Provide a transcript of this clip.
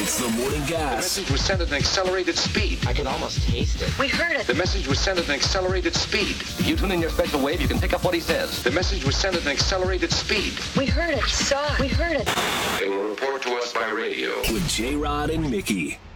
It's the Morning The Gas. message was sent at an accelerated speed. I can almost taste it. We heard it. The message was sent at an accelerated speed. If you tune in your special wave, you can pick up what he says. The message was sent at an accelerated speed. We heard it. Saw it. We heard it. They will report to us by radio. With J-Rod and Mickey.